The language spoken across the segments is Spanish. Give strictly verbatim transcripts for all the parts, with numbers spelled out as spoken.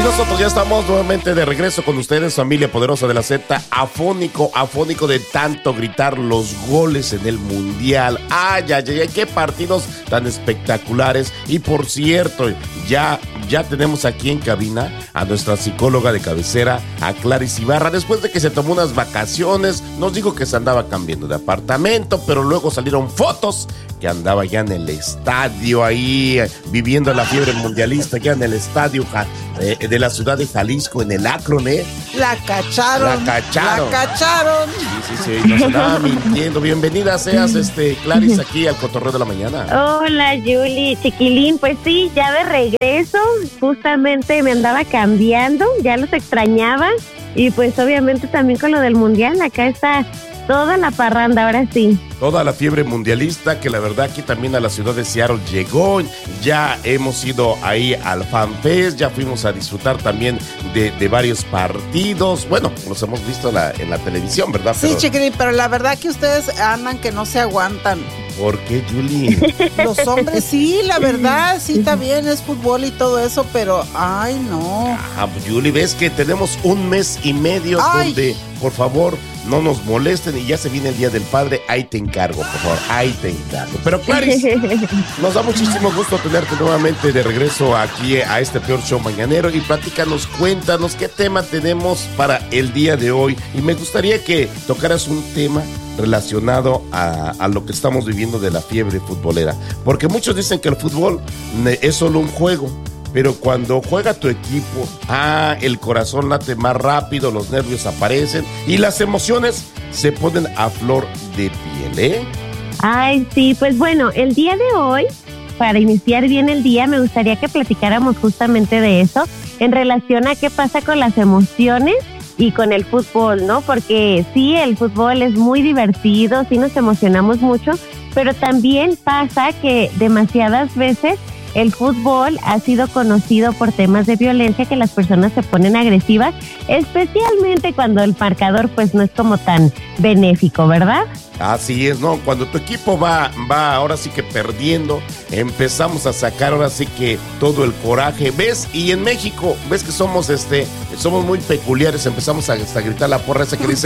nosotros ya estamos nuevamente de regreso con ustedes, familia poderosa de la Z, afónico, afónico de tanto gritar los goles en el Mundial. Ay, ay, ay, qué partidos tan espectaculares. Y por cierto, ya, ya tenemos aquí en cabina a nuestra psicóloga de cabecera, a Claris Ibarra. Después de que se tomó unas vacaciones, nos dijo que se andaba cambiando de apartamento, pero luego salieron fotos que andaba ya en el estadio ahí, viviendo la fiebre mundialista, ya en el estadio eh, de la ciudad de Jalisco, en el Akron, ¿eh? La cacharon. La cacharon. La cacharon. Sí, sí, sí, nos andaba mintiendo. Bienvenida seas, este, Claris, aquí al Cotorreo de la Mañana. Hola, Julie, chiquilín, pues sí, ya de regreso, justamente me andaba cambiando, ya los extrañaba, y pues obviamente también con lo del Mundial, acá está toda la parranda, ahora sí. Toda la fiebre mundialista, que la verdad aquí también a la ciudad de Seattle llegó. Ya hemos ido ahí al Fan Fest, ya fuimos a disfrutar también de, de varios partidos. Bueno, los hemos visto en la, en la televisión, ¿verdad? Sí, pero... chiquilín, pero la verdad que ustedes andan que no se aguantan. ¿Por qué, Julie? Los hombres, sí, la verdad, sí, está bien, es fútbol y todo eso, pero, ay, no. Ah, Julie, ves que tenemos un mes y medio ay. donde, por favor, no nos molesten y ya se viene el Día del Padre. Ahí te encargo, por favor, ahí te encargo. Pero, Claris, nos da muchísimo gusto tenerte nuevamente de regreso aquí a este peor show mañanero. Y platícanos, cuéntanos qué tema tenemos para el día de hoy. Y me gustaría que tocaras un tema relacionado a, a lo que estamos viviendo de la fiebre futbolera, porque muchos dicen que el fútbol es solo un juego, pero cuando juega tu equipo, ah, el corazón late más rápido, los nervios aparecen y las emociones se ponen a flor de piel, ¿eh? Ay, sí, pues bueno, el día de hoy, para iniciar bien el día, me gustaría que platicáramos justamente de eso, en relación a qué pasa con las emociones y con el fútbol, ¿no? Porque sí, el fútbol es muy divertido, sí nos emocionamos mucho, pero también pasa que demasiadas veces el fútbol ha sido conocido por temas de violencia, que las personas se ponen agresivas, especialmente cuando el marcador pues no es como tan benéfico, ¿verdad? Así es, ¿no? Cuando tu equipo va, va ahora sí que perdiendo, empezamos a sacar ahora sí que todo el coraje, ¿ves? Y en México, ¿ves que somos este, somos muy peculiares? Empezamos a, a gritar la porra esa que dice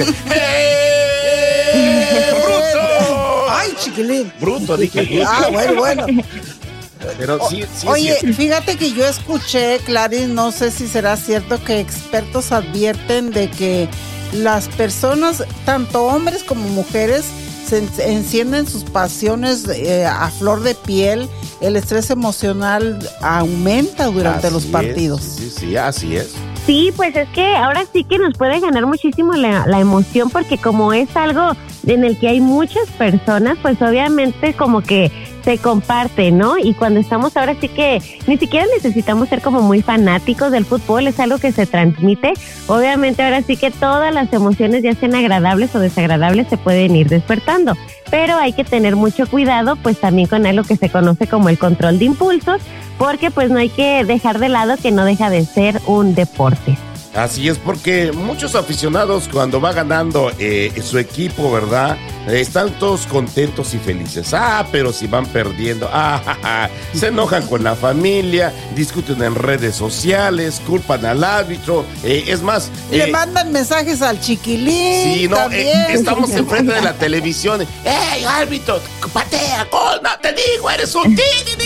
¡eh, bruto! ¡Ay, chiquilín! Bruto, dije bruto. Ah, bueno, bueno. Pero sí, sí, Oye, sí. fíjate que yo escuché, Claris, no sé si será cierto, que expertos advierten de que las personas, tanto hombres como mujeres, se encienden sus pasiones eh, a flor de piel. El estrés emocional aumenta durante así los partidos. Es, sí, sí, así es. Sí, pues es que ahora sí que nos puede ganar muchísimo la, la emoción, porque como es algo en el que hay muchas personas, pues obviamente como que se comparte, ¿no? Y cuando estamos ahora sí que ni siquiera necesitamos ser como muy fanáticos del fútbol, es algo que se transmite. Obviamente ahora sí que todas las emociones, ya sean agradables o desagradables, se pueden ir despertando. Pero hay que tener mucho cuidado, pues también con algo que se conoce como el control de impulsos, porque pues no hay que dejar de lado que no deja de ser un deporte. Así es, porque muchos aficionados cuando va ganando eh, su equipo, ¿verdad? Eh, están todos contentos y felices. Ah, pero si van perdiendo, ah, ja, ja, se enojan con la familia, discuten en redes sociales, culpan al árbitro. Eh, es más, le eh, mandan mensajes al chiquilín. Sí, no, también. Eh, estamos enfrente de la televisión. ¡Ey, árbitro! ¡Patea! ¡Gol! ¡No, te digo! ¡Eres un ti!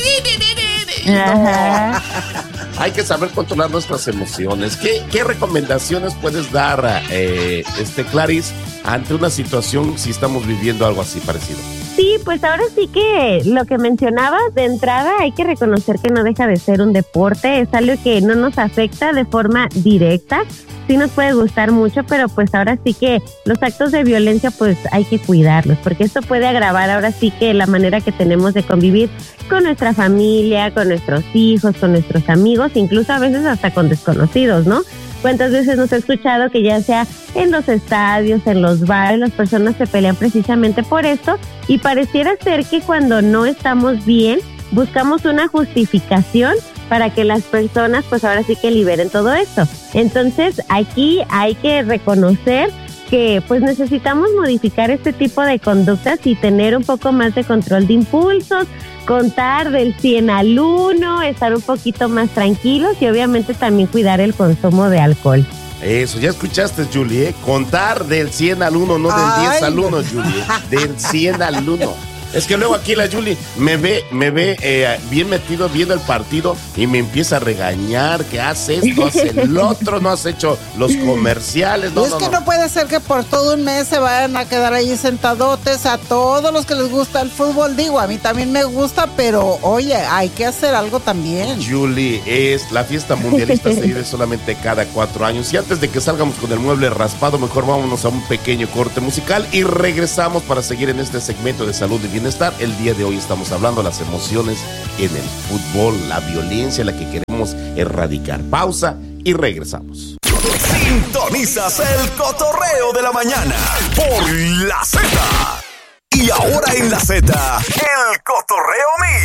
No. Hay que saber controlar nuestras emociones. ¿Qué, qué recomendaciones puedes dar, eh, este Claris, ante una situación si estamos viviendo algo así parecido? Sí, pues ahora sí que lo que mencionabas de entrada, hay que reconocer que no deja de ser un deporte, es algo que no nos afecta de forma directa. Sí nos puede gustar mucho, pero pues ahora sí que los actos de violencia pues hay que cuidarlos, porque esto puede agravar ahora sí que la manera que tenemos de convivir con nuestra familia, con nuestros hijos, con nuestros amigos, incluso a veces hasta con desconocidos, ¿no? ¿Cuántas veces nos he escuchado que ya sea en los estadios, en los bares, las personas se pelean precisamente por esto? Y pareciera ser que cuando no estamos bien, buscamos una justificación para que las personas pues ahora sí que liberen todo esto. Entonces aquí hay que reconocer que pues necesitamos modificar este tipo de conductas y tener un poco más de control de impulsos, contar del cien al uno, estar un poquito más tranquilos y obviamente también cuidar el consumo de alcohol. Eso, ya escuchaste, Julie, ¿eh? Contar del cien al uno, no del Ay, diez al uno, Julie, del cien al uno. Es que luego aquí la Julie me ve, me ve eh, bien metido viendo el partido y me empieza a regañar que hace esto, hace el otro, no has hecho los comerciales. No, y es no, que no. no puede ser que por todo un mes se vayan a quedar ahí sentadotes a todos los que les gusta el fútbol. Digo, a mí también me gusta, pero oye, hay que hacer algo también. Julie, es la fiesta mundialista se vive solamente cada cuatro años. Y antes de que salgamos con el mueble raspado, mejor vámonos a un pequeño corte musical y regresamos para seguir en este segmento de salud y bienestar. El día de hoy estamos hablando de las emociones en el fútbol, la violencia, la que queremos erradicar. Pausa y regresamos. Sintonizas el cotorreo de la mañana por la Z. Y ahora en la Z, el cotorreo mío.